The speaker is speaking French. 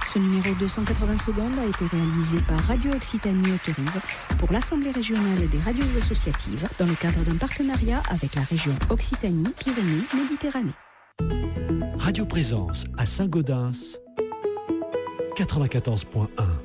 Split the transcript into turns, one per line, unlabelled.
Ce numéro de 180 secondes a été réalisé par Radio Occitanie Haute-Rive pour l'Assemblée régionale des radios associatives dans le cadre d'un partenariat avec la région Occitanie-Pyrénées-Méditerranée.
Radio Présence à Saint-Gaudens, 94.1.